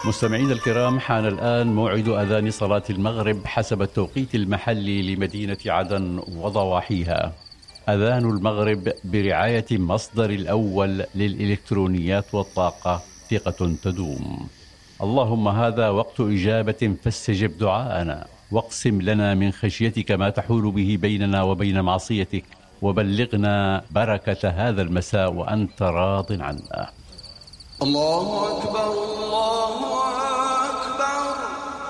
مستمعينا الكرام، حان الآن موعد أذان صلاة المغرب حسب التوقيت المحلي لمدينة عدن وضواحيها. أذان المغرب برعاية مصدر الأول للإلكترونيات والطاقة، ثقة تدوم. اللهم هذا وقت إجابة فاستجب دعاءنا، واقسم لنا من خشيتك ما تحول به بيننا وبين معصيتك، وبلغنا بركة هذا المساء وأنت راض عنا. الله أكبر الله